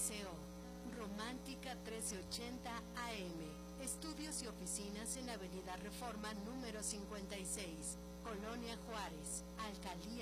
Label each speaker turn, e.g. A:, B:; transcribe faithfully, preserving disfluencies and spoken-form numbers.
A: S O, Romántica trece ochenta A M. Estudios y oficinas en Avenida Reforma número cincuenta y seis, Colonia Juárez, Alcaldía